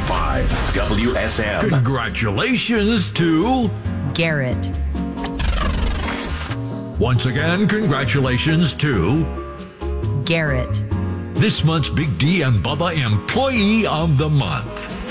101.5 WSM. Congratulations to Garrett. Once again, congratulations to Garrett. this month's Big D and Bubba Employee of the Month.